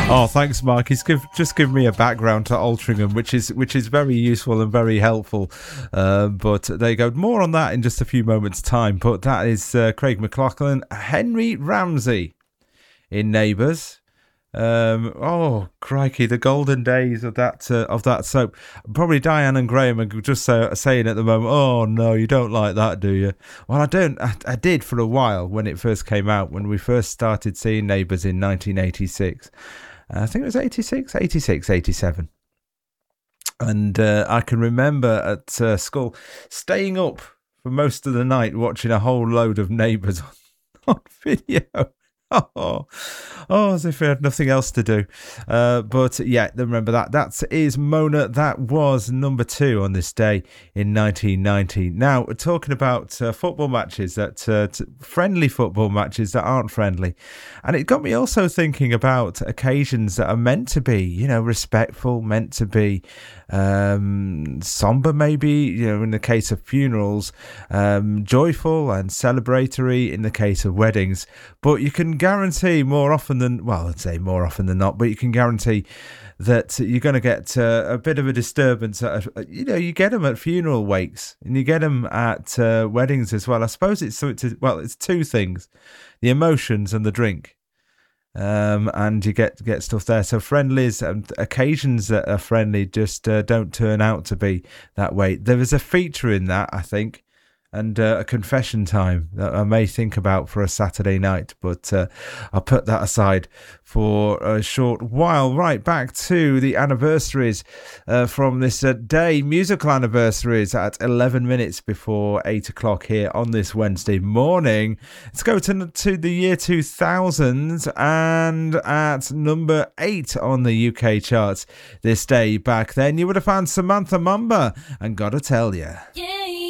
Oh, thanks, Mark. He's just given me a background to Altrincham, which is very useful and very helpful. But there you go. More on that in just a few moments' time. But that is Craig McLachlan, Henry Ramsey in Neighbours. Oh crikey, the golden days of that soap. Probably Diane and Graham are just saying at the moment, oh no, you don't like that, do you? Well, I did for a while when it first came out, when we first started seeing Neighbours in 1986. I think it was 86, 87. And I can remember at school staying up for most of the night watching a whole load of Neighbours on video. Oh, as if we had nothing else to do. But yeah, remember that. That is Mona. That was number 2 on this day in 1990. Now, we're talking about football matches, friendly football matches that aren't friendly. And it got me also thinking about occasions that are meant to be, respectful, meant to be somber maybe, in the case of funerals, joyful and celebratory in the case of weddings. But you can guarantee more often than not, but you can guarantee that you're going to get a bit of a disturbance. You get them at funeral wakes and you get them at weddings as well. I suppose it's two things, the emotions and the drink. And you get stuff there. So friendlies and occasions that are friendly just don't turn out to be that way. There is a feature in that, I think, and a confession time that I may think about for a Saturday night, but I'll put that aside for a short while. Right, back to the anniversaries from this day. Musical anniversaries at 11 minutes before 8 o'clock here on this Wednesday morning. Let's go to the year 2000, and at number 8 on the UK charts this day back then, you would have found Samantha Mumba and Gotta Tell Ya. Yeah.